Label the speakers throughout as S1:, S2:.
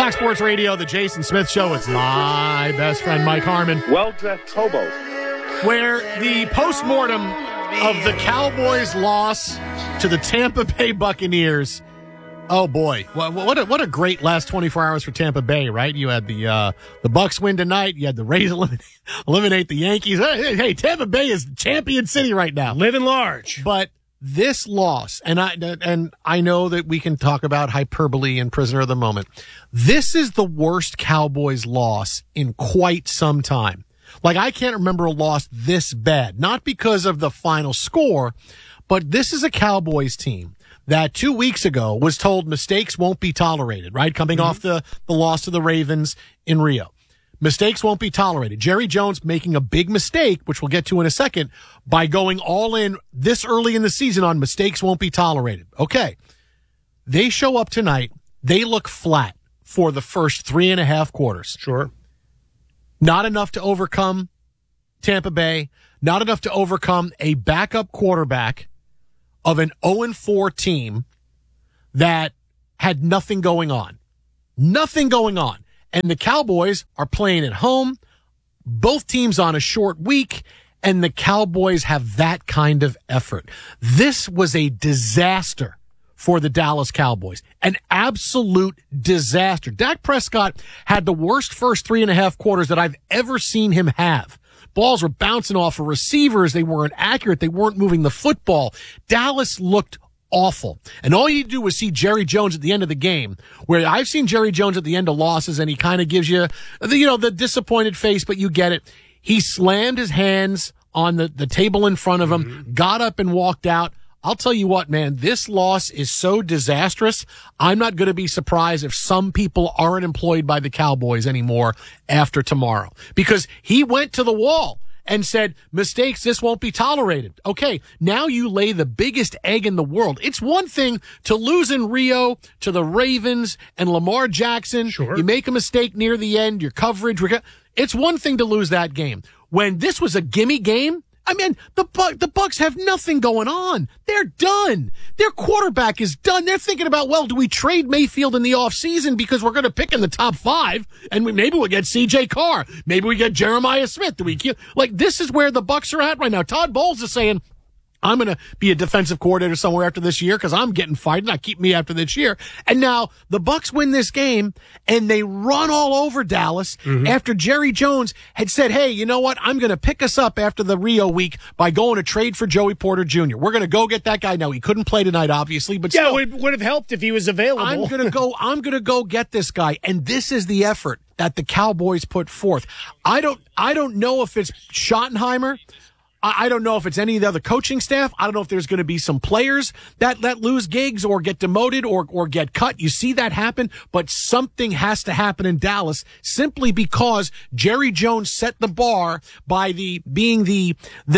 S1: Fox Sports Radio, the Jason Smith Show. It's my best friend, Mike Harmon.
S2: Well-dressed hobos.
S1: Where the postmortem of the Cowboys' loss to the Tampa Bay Buccaneers. Oh, boy. What a great last 24 hours for Tampa Bay, right? You had the Bucs win tonight. You had the Rays eliminate the Yankees. Hey, Tampa Bay is champion city right now.
S3: Living large.
S1: But this loss, and I know that we can talk about hyperbole and prisoner of the moment. This is the worst Cowboys loss in quite some time. Like, I can't remember a loss this bad. Not because of the final score, but this is a Cowboys team that 2 weeks ago was told mistakes won't be tolerated, right? Coming off the loss to the Ravens in Rio. Mistakes won't be tolerated. Jerry Jones making a big mistake, which we'll get to in a second, by going all in this early in the season on mistakes won't be tolerated. Okay. They show up tonight. They look flat for the first 3.5 quarters.
S3: Sure.
S1: Not enough to overcome Tampa Bay. Not enough to overcome a backup quarterback of an 0-4 team that had nothing going on. Nothing going on. And the Cowboys are playing at home, both teams on a short week, and the Cowboys have that kind of effort. This was a disaster for the Dallas Cowboys. An absolute disaster. Dak Prescott had the worst first 3.5 quarters that I've ever seen him have. Balls were bouncing off of receivers. They weren't accurate. They weren't moving the football. Dallas looked awful. And all you do is see Jerry Jones at the end of the game, where I've seen Jerry Jones at the end of losses, and he kind of gives you, the disappointed face, but you get it. He slammed his hands on the table in front of him, got up and walked out. I'll tell you what, man, this loss is so disastrous. I'm not going to be surprised if some people aren't employed by the Cowboys anymore after tomorrow, because he went to the wall and said, mistakes, this won't be tolerated. Okay, now you lay the biggest egg in the world. It's one thing to lose in Rio to the Ravens and Lamar Jackson.
S3: Sure.
S1: You make a mistake near the end, your coverage. It's one thing to lose that game. When this was a gimme game, I mean, the Bucs have nothing going on. They're done. Their quarterback is done. They're thinking about, well, do we trade Mayfield in the offseason because we're going to pick in the top 5, and maybe we'll get C.J. Carr. Maybe we get Jeremiah Smith. This is where the Bucs are at right now. Todd Bowles is saying, I'm going to be a defensive coordinator somewhere after this year because I'm getting fired. Not keep me after this year. And now the Bucs win this game, and they run all over Dallas after Jerry Jones had said, hey, you know what? I'm going to pick us up after the Rio week by going to trade for Joey Porter Jr. We're going to go get that guy. Now, he couldn't play tonight, obviously, but still.
S3: Yeah, it would have helped if he was available.
S1: I'm going to go get this guy. And this is the effort that the Cowboys put forth. I don't know if it's Schottenheimer. I don't know if it's any of the other coaching staff. I don't know if there's going to be some players that lose gigs or get demoted or get cut. You see that happen, but something has to happen in Dallas simply because Jerry Jones set the bar by being the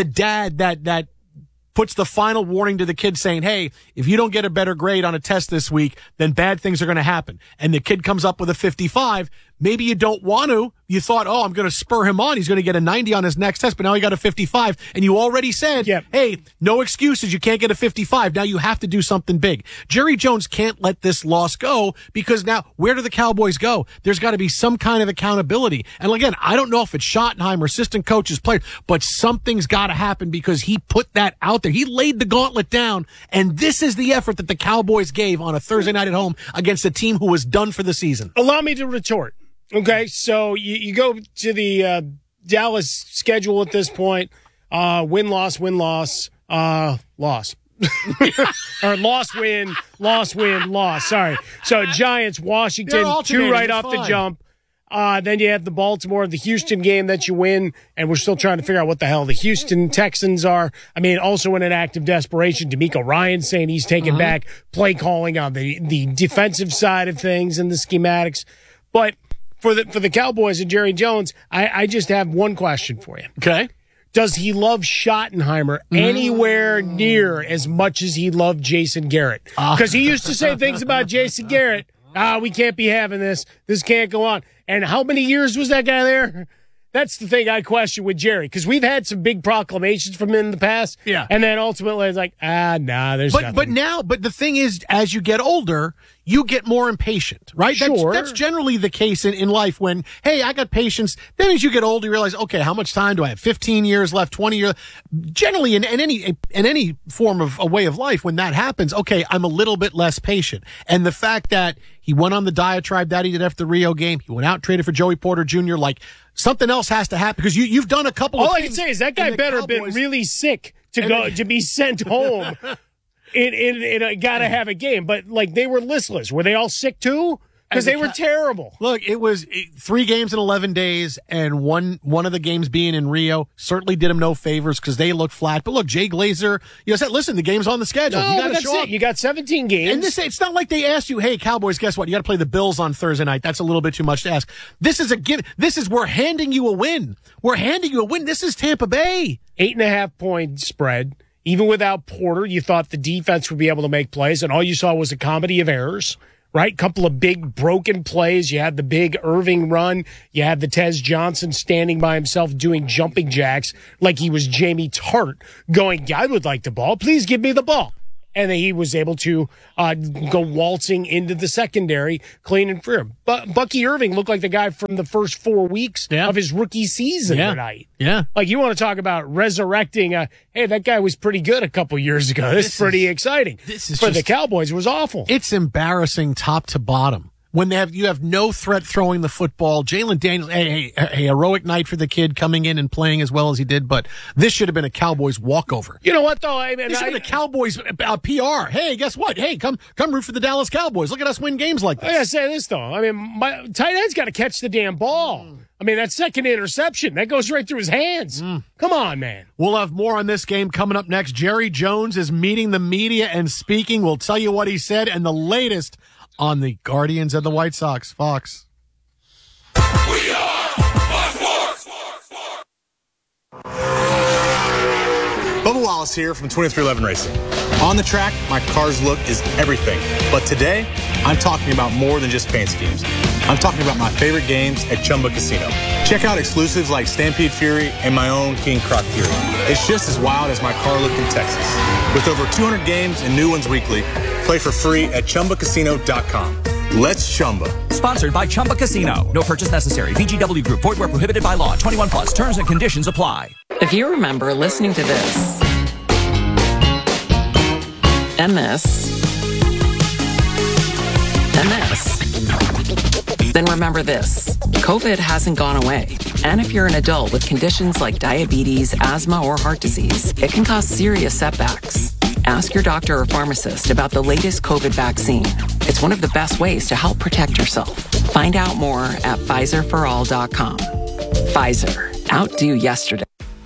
S1: dad that puts the final warning to the kid saying, hey, if you don't get a better grade on a test this week, then bad things are going to happen. And the kid comes up with a 55. Maybe you don't want to. You thought, oh, I'm going to spur him on. He's going to get a 90 on his next test, but now he got a 55. And you already said, hey, no excuses. You can't get a 55. Now you have to do something big. Jerry Jones can't let this loss go because now where do the Cowboys go? There's got to be some kind of accountability. And again, I don't know if it's Schottenheimer, assistant coaches, players, but something's got to happen because he put that out there. He laid the gauntlet down, and this is the effort that the Cowboys gave on a Thursday night at home against a team who was done for the season.
S3: Allow me to retort. Okay, so you go to the Dallas schedule at this point, win-loss, win-loss, loss. Or loss-win, loss-win, loss. Sorry. So Giants, Washington, 2 right off the jump. Then you have the Baltimore, the Houston game that you win, and we're still trying to figure out what the hell the Houston Texans are. I mean, also in an act of desperation, D'Amico Ryan saying he's taking back play calling on the defensive side of things and the schematics. But for the Cowboys and Jerry Jones, I just have one question for you.
S1: Okay.
S3: Does he love Schottenheimer anywhere near as much as he loved Jason Garrett? Because he used to say things about Jason Garrett. We can't be having this. This can't go on. And how many years was that guy there? That's the thing I question with Jerry, because we've had some big proclamations from him in the past.
S1: Yeah.
S3: And then ultimately it's like, there's nothing.
S1: But the thing is, as you get older, you get more impatient, right?
S3: Sure.
S1: That's generally the case in life when, hey, I got patience. Then as you get older, you realize, okay, how much time do I have? 15 years left, 20 years. Generally in any form of a way of life, when that happens, okay, I'm a little bit less patient. And the fact that he went on the diatribe that he did after the Rio game, he went out and traded for Joey Porter Jr., like something else has to happen because you've done a couple of things.
S3: All I can say is that guy better have been really sick to be sent home. It got to have a game, but like they were listless. Were they all sick too? Because they were terrible.
S1: Look, it was 3 games in 11 days, and one of the games being in Rio certainly did him no favors because they looked flat. But look, Jay Glazer, said, listen, the game's on the schedule.
S3: No,
S1: you got to
S3: that's
S1: show
S3: it.
S1: up.
S3: You got 17 games.
S1: And it's not like they asked you, hey, Cowboys, guess what? You got to play the Bills on Thursday night. That's a little bit too much to ask. This is we're handing you a win. We're handing you a win. This is Tampa Bay.
S3: 8.5-point spread. Even without Porter, you thought the defense would be able to make plays, and all you saw was a comedy of errors, right? Couple of big broken plays. You had the big Irving run. You had the Tez Johnson standing by himself doing jumping jacks like he was Jamie Tart going, I would like the ball. Please give me the ball. And then he was able to go waltzing into the secondary, clean and free. But Bucky Irving looked like the guy from the first 4 weeks of his rookie season tonight.
S1: Yeah.
S3: Like, you want to talk about resurrecting hey, that guy was pretty good a couple years ago. This is pretty exciting. For the Cowboys, it was awful.
S1: It's embarrassing top to bottom. When you have no threat throwing the football. Jalen Daniels, a heroic night for the kid coming in and playing as well as he did, but this should have been a Cowboys walkover.
S3: You know what, though?
S1: This should have been a Cowboys PR. Hey, guess what? Hey, come root for the Dallas Cowboys. Look at us win games like this.
S3: I got to say this, though. I mean, my tight end's got to catch the damn ball. I mean, that second interception, that goes right through his hands. Come on, man.
S1: We'll have more on this game coming up next. Jerry Jones is meeting the media and speaking. We'll tell you what he said and the latest on the Guardians and the White Sox. Fox.
S2: We are Fox Sports.
S4: Bubba Wallace here from 2311 Racing. On the track, my car's look is everything. But today, I'm talking about more than just paint schemes. I'm talking about my favorite games at Chumba Casino. Check out exclusives like Stampede Fury and my own King Croc Fury. It's just as wild as my car look in Texas. With over 200 games and new ones weekly, play for free at ChumbaCasino.com. Let's Chumba.
S5: Sponsored by Chumba Casino. No purchase necessary. VGW Group. Void where prohibited by law. 21 plus. Terms and conditions apply.
S6: If you remember listening to this and this and this, then remember this. COVID hasn't gone away. And if you're an adult with conditions like diabetes, asthma, or heart disease, it can cause serious setbacks. Ask your doctor or pharmacist about the latest COVID vaccine. It's one of the best ways to help protect yourself. Find out more at PfizerForAll.com. Pfizer. Outdo yesterday.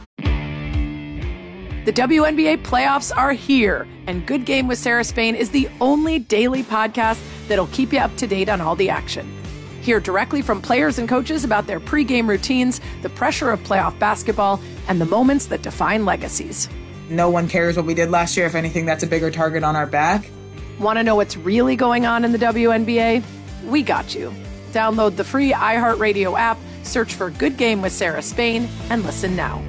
S7: The WNBA playoffs are here, and Good Game with Sarah Spain is the only daily podcast that'll keep you up to date on all the action. Hear directly from players and coaches about their pregame routines, the pressure of playoff basketball, and the moments that define legacies.
S8: No one cares what we did last year. If anything, that's a bigger target on our back.
S7: Want to know what's really going on in the WNBA? We got you. Download the free iHeartRadio app, search for Good Game with Sarah Spain, and listen now.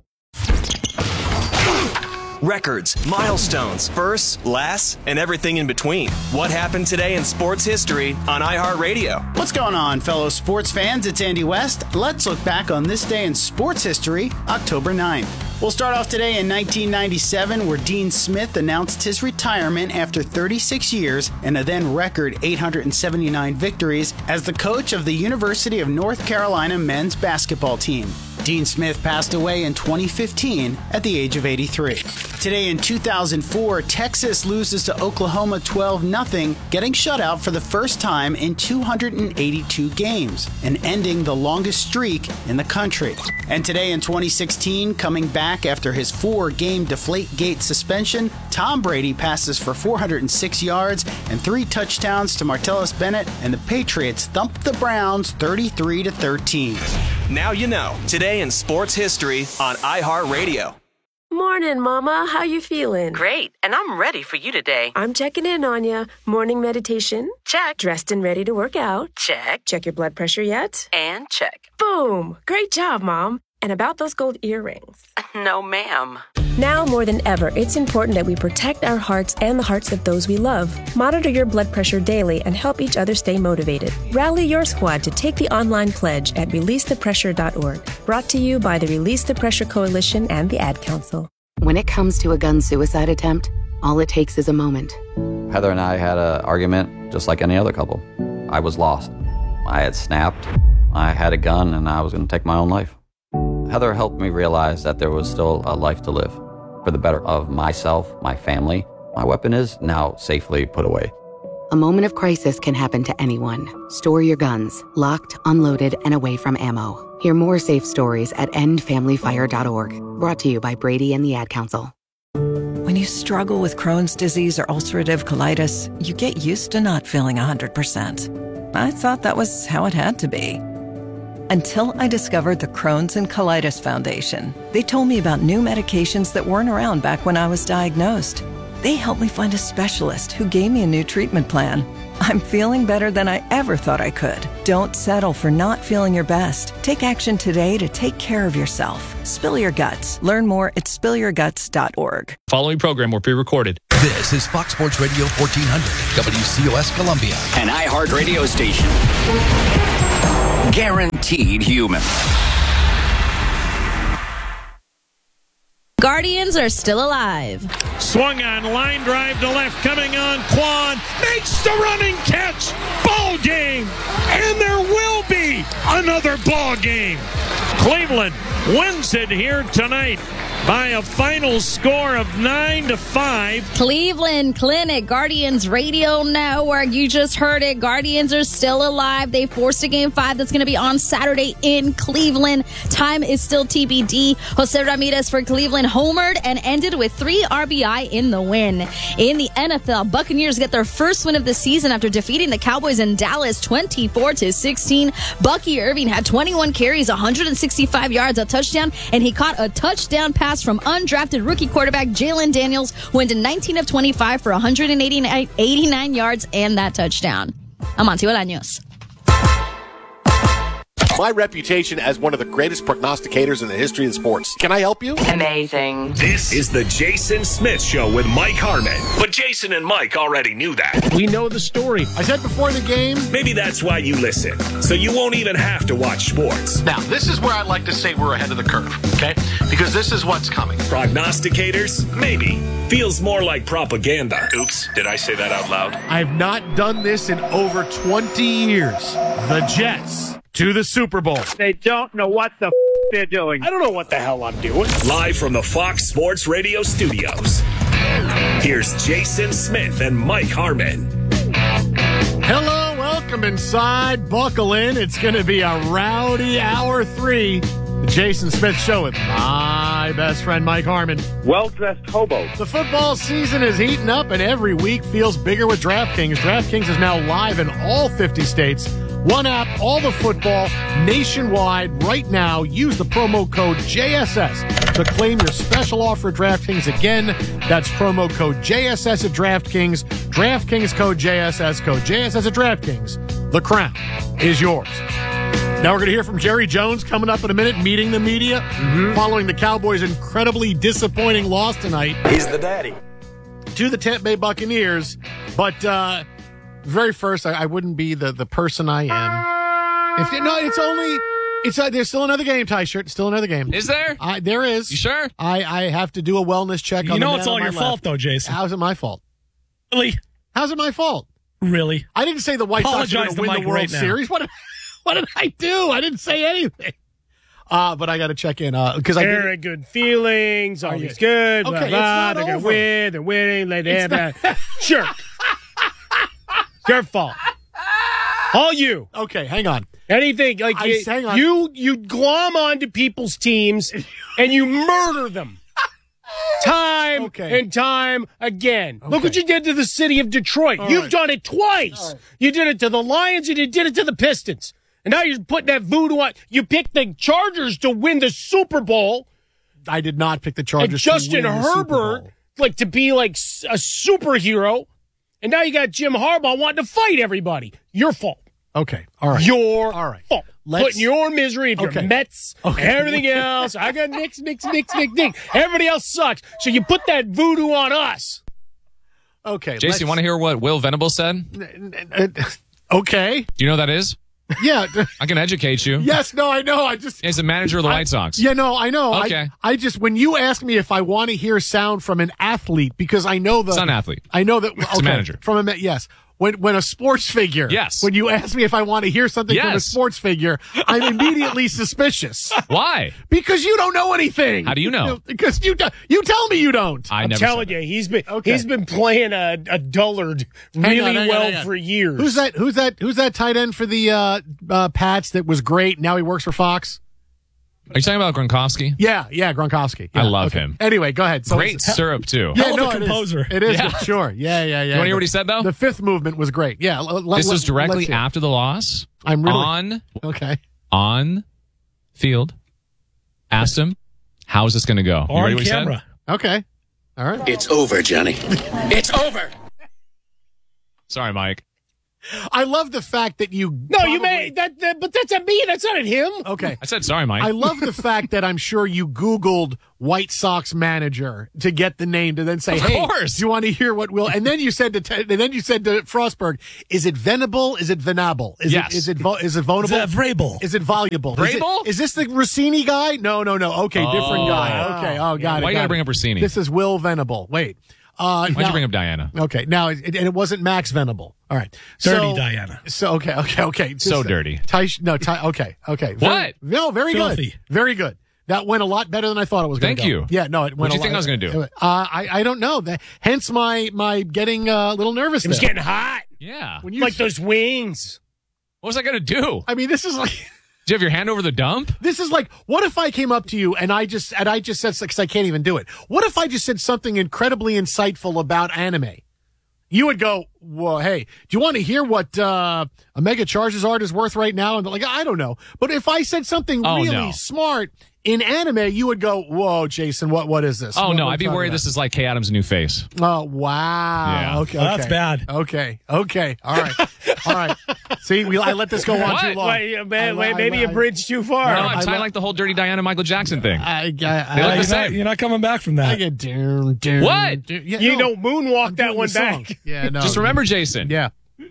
S9: Records, milestones, firsts, lasts, and everything in between. What happened today in sports history on iHeartRadio?
S10: What's going on, fellow sports fans? It's Andy West. Let's look back on this day in sports history, October 9th. We'll start off today in 1997, where Dean Smith announced his retirement after 36 years and a then record 879 victories as the coach of the University of North Carolina men's basketball team. Dean Smith passed away in 2015 at the age of 83. Today in 2004, Texas loses to Oklahoma 12-0, getting shut out for the first time in 282 games and ending the longest streak in the country. And today in 2016, coming back after his 4-game Deflategate suspension, Tom Brady passes for 406 yards and 3 touchdowns to Martellus Bennett, and the Patriots thump the Browns 33-13.
S9: Now you know. Today in sports history on iHeartRadio.
S11: Morning, Mama. How you feeling?
S6: Great, and I'm ready for you today.
S11: I'm checking in on you. Morning meditation?
S6: Check.
S11: Dressed and ready to work out?
S6: Check.
S11: Check your blood pressure yet?
S6: And check.
S11: Boom! Great job, Mom. And about those gold earrings.
S6: No, ma'am.
S11: Now more than ever, it's important that we protect our hearts and the hearts of those we love. Monitor your blood pressure daily and help each other stay motivated. Rally your squad to take the online pledge at releasethepressure.org. Brought to you by the Release the Pressure Coalition and the Ad Council.
S12: When it comes to a gun suicide attempt, all it takes is a moment.
S13: Heather and I had an argument just like any other couple. I was lost. I had snapped. I had a gun and I was going to take my own life. Heather helped me realize that there was still a life to live for the better of myself, my family. My weapon is now safely put away.
S12: A moment of crisis can happen to anyone. Store your guns, locked, unloaded, and away from ammo. Hear more safe stories at endfamilyfire.org. Brought to you by Brady and the Ad Council.
S14: When you struggle with Crohn's disease or ulcerative colitis, you get used to not feeling 100%. I thought that was how it had to be. Until I discovered the Crohn's and Colitis Foundation. They told me about new medications that weren't around back when I was diagnosed. They helped me find a specialist who gave me a new treatment plan. I'm feeling better than I ever thought I could. Don't settle for not feeling your best. Take action today to take care of yourself. Spill your guts. Learn more at spillyourguts.org.
S15: Following program will be recorded.
S16: This is Fox Sports Radio 1400, WCOS Columbia.
S17: An iHeart radio station. Guaranteed human.
S18: Guardians are still alive.
S19: Swung on, line drive to left, coming on, Quan makes the running catch. Ball game. And there will be another ball game. Cleveland wins it here tonight by a final score of 9-5.
S18: Cleveland Clinic, Guardians Radio Network. You just heard it. Guardians are still alive. They forced a Game 5 that's going to be on Saturday in Cleveland. Time is still TBD. Jose Ramirez for Cleveland homered and ended with 3 RBI in the win. In the NFL, Buccaneers get their first win of the season after defeating the Cowboys in Dallas 24-16. Bucky Irving had 21 carries, 165 yards, a touchdown, and he caught a touchdown pass from undrafted rookie quarterback Jalen Daniels, who went to 19 of 25 for 189 yards and that touchdown. Amancio Bolaños.
S20: My reputation as one of the greatest prognosticators in the history of sports. Can I help you?
S6: Amazing.
S9: This is the Jason Smith Show with Mike Harmon. But Jason and Mike already knew that.
S3: We know the story.
S1: I said before the game.
S9: Maybe that's why you listen, so you won't even have to watch sports.
S20: Now, this is where I'd like to say we're ahead of the curve, okay? Because this is what's coming.
S9: Prognosticators? Maybe. Feels more like propaganda. Oops, did I say that out loud?
S1: I've not done this in over 20 years. The Jets to the Super Bowl.
S19: They don't know what the they're doing.
S3: I don't know what the hell I'm doing.
S9: Live from the Fox Sports Radio studios. Here's Jason Smith and Mike Harmon.
S1: Hello, welcome inside. Buckle in. It's going to be a rowdy hour 3. The Jason Smith Show with my best friend Mike Harmon.
S19: Well-dressed hobos.
S1: The football season is heating up and every week feels bigger with DraftKings. DraftKings is now live in all 50 states. One app, all the football, nationwide, right now. Use the promo code JSS to claim your special offer at DraftKings. Again, that's promo code JSS at DraftKings. DraftKings code JSS at DraftKings. The crown is yours. Now we're going to hear from Jerry Jones coming up in a minute, meeting the media, following the Cowboys' incredibly disappointing loss tonight.
S20: He's the daddy.
S1: To the Tampa Bay Buccaneers. But very first, I wouldn't be the person I am. There's still another game, Ty Shirt. Still another game.
S15: Is there?
S1: There is.
S15: You sure?
S1: I have to do a wellness check on the man
S3: it's all
S1: on my
S3: your
S1: left.
S3: fault, though, Jason.
S1: How's it my fault?
S3: Really?
S1: How's it my fault?
S3: Really?
S1: I didn't say the White Sox are going to win the World Series. What did I do? I didn't say anything. But I got to check in because I
S3: very good feelings. Always good.
S1: Okay,
S3: blah,
S1: it's
S3: blah,
S1: not
S3: they're going
S1: over.
S3: to win. They're winning. They have that. Sure. Your fault. All you.
S1: Okay, hang on.
S3: Anything like
S1: hang on.
S3: You glom onto people's teams and you murder them. Time and time again.
S1: Okay.
S3: Look what you did to the city of Detroit. You've done it twice. You did it to the Lions and you did it to the Pistons. And now you're putting that voodoo on. You picked the Chargers to win the Super Bowl.
S1: I did not pick the Chargers.
S3: And Justin
S1: to win the Super
S3: Herbert,
S1: Bowl.
S3: to be like a superhero. And now you got Jim Harbaugh wanting to fight everybody. Your fault.
S1: Okay. All right.
S3: Your
S1: all right.
S3: fault. Putting your misery into your Mets and everything else. I got Knicks. Everybody else sucks. So you put that voodoo on us.
S1: Okay.
S15: Jason, you want to hear what Will Venables said?
S1: Okay.
S15: Do you know who that is?
S1: Yeah.
S15: I can educate you.
S1: Yes, no, I know.
S15: He's the manager of the White Sox.
S1: Yeah, no, I know.
S15: Okay.
S1: I just, when you ask me if I want to hear sound from an athlete, because I know
S15: It's not an athlete.
S1: I know that.
S15: It's a manager.
S1: Yes. When a sports figure.
S15: Yes.
S1: When you ask me if I want to hear something from a
S15: Yes.
S1: sports figure, I'm immediately suspicious.
S15: Why?
S1: Because you don't know anything.
S15: How do you know?
S1: Because you tell me you don't.
S3: I'm telling you, he's been playing a dullard really
S1: Hang on.
S3: for years.
S1: Who's that tight end for the Pats that was great? Now he works for Fox.
S15: Are you talking about Gronkowski?
S1: Yeah, Gronkowski.
S15: I
S1: Yeah,
S15: love
S1: okay.
S15: him.
S1: Anyway, go ahead. So
S15: Great syrup, too.
S1: Yeah,
S3: Hell of
S1: no,
S3: a composer.
S1: It is.
S15: Yeah.
S1: Sure. Yeah.
S15: You want to hear what he said, though?
S1: The fifth movement was great. Yeah.
S15: This was directly after the loss.
S1: I'm really
S15: on field. Asked him, "How's this going to go?" You ready what he said?
S1: Okay. All right.
S17: It's over, Johnny. It's over.
S15: Sorry, Mike.
S1: I love the fact that you.
S3: No, you may that, but that's at me. That's not at him.
S1: Okay.
S15: I said sorry, Mike.
S1: I love the fact that I'm sure you Googled White Sox manager to get the name to then say,
S15: Of
S1: "Hey,
S15: course.
S1: do you want to hear what Will?" And then you said to Frostberg, "Is it Venable? Is it Venable?
S15: Yes.
S1: Is it vulnerable?
S19: Vrabel.
S1: Is it voluble?
S15: Vrabel?
S1: Is this the Rossini guy? No. Okay, different guy. Okay. Oh, got it.
S15: Why you got to bring up Rossini?
S1: This is Will Venable. Wait.
S15: Why'd you bring up Diana?
S1: Okay, now it wasn't Max Venable. All right,
S19: Dirty Diana.
S1: So okay.
S15: So dirty.
S1: Okay.
S15: What?
S1: Very
S19: Filthy.
S1: good. Very good. That went a lot better than I thought it was going to
S15: Thank
S1: go.
S15: you.
S1: Yeah, no, it went.
S15: What'd you think I was going to do?
S1: I don't know. Hence my getting a little nervous.
S3: It was
S1: there.
S3: getting hot.
S15: Yeah.
S1: When you
S3: Like those wings.
S15: What was I going to do?
S1: I mean, this is like.
S15: Did you have your hand over the dump?
S1: This is like, what if I came up to you and I just said, because I can't even do it. What if I just said something incredibly insightful about anime? You would go, well, hey, do you want to hear what Omega Charizard is worth right now? And they're like, I don't know. But if I said something really smart in anime, you would go, whoa, Jason, what is this?
S15: Oh,
S1: What
S15: no,
S1: are we
S15: I'd be
S1: talking
S15: worried
S1: about?
S15: this is like Kay Adams' new face.
S1: Oh, wow.
S15: Yeah.
S1: Okay.
S19: Well, that's bad.
S1: Okay. All right. See, I let this go on too long.
S3: Wait, maybe you bridged too far.
S15: No, I'm tying like the whole Dirty Diana Michael Jackson thing.
S1: I
S15: They look the same.
S19: You're not coming back from that.
S1: get down.
S15: What?
S1: Yeah,
S3: You
S1: no,
S3: don't moonwalk
S1: I'm
S3: that
S1: doing
S3: one
S1: the song.
S3: back.
S1: Yeah, no.
S15: Just remember, Jason.
S1: Yeah.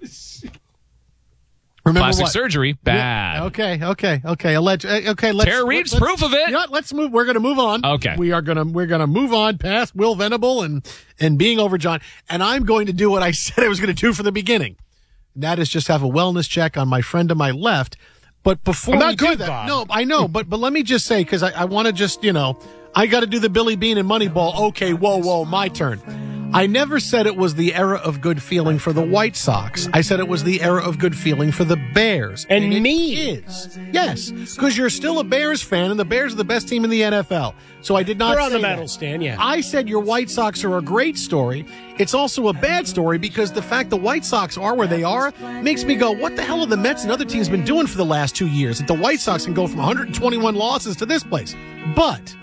S1: Remember
S15: Plastic
S1: what?
S15: surgery, bad.
S1: Yeah, okay. Let's.
S15: Tara Reid's proof of it.
S1: You know what? Let's move. We're going to move on.
S15: Okay.
S1: We're going to move on past Will Venable and being over John. And I'm going to do what I said I was going to do from the beginning. And that is just have a wellness check on my friend to my left. But before
S3: I'm not
S1: we do
S3: good,
S1: that,
S3: Bob.
S1: no, I know. But let me just say, because I want to just, I got to do the Billy Bean and Moneyball. Okay, whoa, my turn. I never said it was the era of good feeling for the White Sox. I said it was the era of good feeling for the Bears.
S3: And
S1: it
S3: me.
S1: is. Yes, because you're still a Bears fan, and the Bears are the best team in the NFL. So I did not
S3: They're on
S1: say
S3: the
S1: that.
S3: medal stand, yeah.
S1: I said your White Sox are a great story. It's also a bad story because the fact the White Sox are where they are makes me go, what the hell have the Mets and other teams been doing for the last 2 years that the White Sox can go from 121 losses to this place? But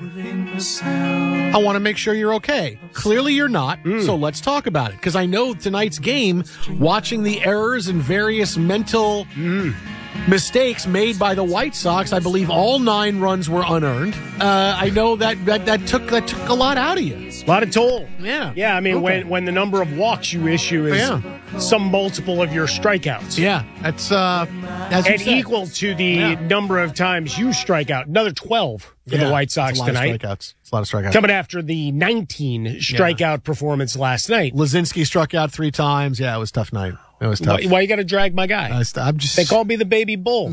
S1: I want to make sure you're okay. Clearly you're not, so let's talk about it. Because I know tonight's game, watching the errors and various mental mistakes made by the White Sox, I believe all 9 runs were unearned. I know that took a lot out of you.
S3: A lot of toll.
S1: Yeah.
S3: Yeah, I mean,
S1: Okay.
S3: when the number of walks you issue is some multiple of your strikeouts.
S1: Yeah, that's as you
S3: and
S1: said.
S3: equal to the number of times you strike out. Another 12 for the White Sox
S1: it's a lot
S3: tonight.
S1: Of strikeouts. It's a lot of strikeouts.
S3: Coming after the 19 strikeout performance last night.
S1: Lazinski struck out 3 times. Yeah, it was a tough night. It was tough.
S3: Why you got to drag my guy?
S1: I'm just.
S3: They called me the baby bull.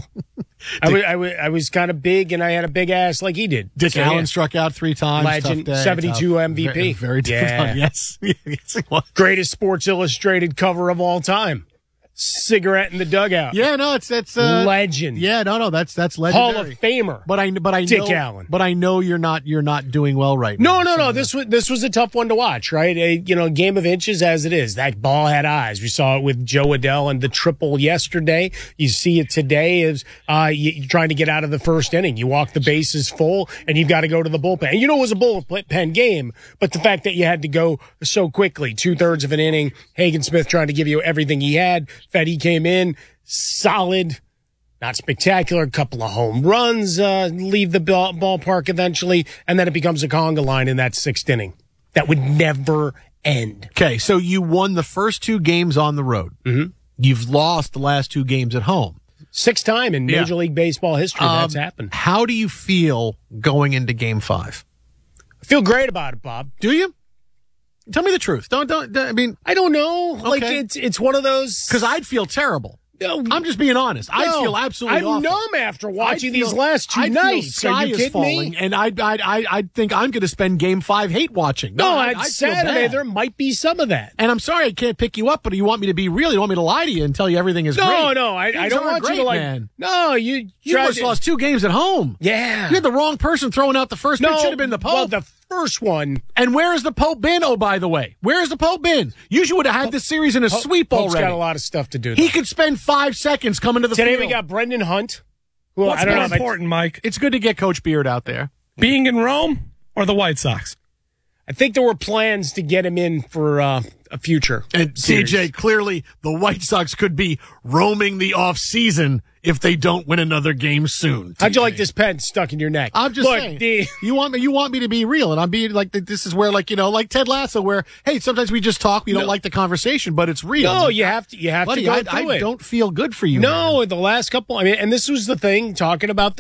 S3: I was kind of big, and I had a big ass like he did.
S1: Dick
S3: So,
S1: Allen
S3: yeah.
S1: struck out 3 times.
S3: Legend,
S1: Tough day,
S3: 72
S1: tough.
S3: MVP.
S1: Very, very difficult.
S3: Yeah.
S1: Yes. Yes, it was.
S3: Greatest Sports Illustrated cover of all time. Cigarette in the dugout.
S1: Yeah, no, it's
S3: legend.
S1: Yeah, no, that's legendary.
S3: Hall of Famer.
S1: But I
S3: Dick
S1: know,
S3: Allen.
S1: But I know you're not doing well right now.
S3: No. This was a tough one to watch, right? A game of inches as it is. That ball had eyes. We saw it with Joe Adell and the triple yesterday. You see it today as you're trying to get out of the first inning. You walk the bases full, and you've got to go to the bullpen. And it was a bullpen game, but the fact that you had to go so quickly, 2/3 of an inning, Hagen Smith trying to give you everything he had. Fetty came in, solid, not spectacular. A couple of home runs leave the ballpark eventually, and then it becomes a conga line in that 6th inning. That would never end.
S1: Okay, so you won the first 2 games on the road.
S3: Mm-hmm.
S1: You've lost the last 2 games at home.
S3: 6th time in Major League Baseball history that's happened.
S1: How do you feel going into Game 5?
S3: I feel great about it, Bob.
S1: Do you? Tell me the truth. I mean,
S3: I don't know.
S1: Okay.
S3: Like it's one of those.
S1: Because I'd feel terrible. I'm just being honest. I'd feel absolutely awful.
S3: I'm numb after watching these last 2 nights.
S1: Sky
S3: Are you
S1: is
S3: kidding
S1: falling,
S3: me?
S1: and I think I'm going to spend Game 5 hate watching.
S3: No,
S1: I'd
S3: on
S1: feel
S3: Saturday
S1: bad.
S3: there might be some of that.
S1: And I'm sorry I can't pick you up, but you want me to be real? You want me to lie to you and tell you everything is great?
S3: No, I
S1: Things
S3: don't
S1: aren't
S3: want
S1: great,
S3: you to
S1: man.
S3: No, you
S1: just lost 2 games at home.
S3: Yeah,
S1: you had the wrong person throwing out the first pitch. Should have been the Pope.
S3: Well, the first one.
S1: And where has the Pope been? Oh, by the way, where has the Pope been? Usually would have had this series in a sweep
S3: Pope's
S1: already.
S3: got a lot of stuff to do.
S1: He could spend 5 seconds coming to the
S3: Today
S1: field.
S3: we got Brendan Hunt. Well,
S19: What's
S3: I don't
S19: more
S3: know.
S19: important, Mike?
S1: It's good to get Coach Beard out there.
S19: Being in Rome or the White Sox?
S3: I think there were plans to get him in for a future.
S1: And
S3: series.
S1: CJ, clearly the White Sox could be roaming the off season if they don't win another game soon.
S3: How'd you like this pen stuck in your neck?
S1: I'm just saying. You want me to be real, and I'm being like this is where like Ted Lasso, where hey, sometimes we just talk, we don't like the conversation, but it's real.
S3: No, you have to
S1: Buddy,
S3: go through
S1: I
S3: it.
S1: don't feel good for you.
S3: No,
S1: man.
S3: the last couple. I mean, and this was the thing talking about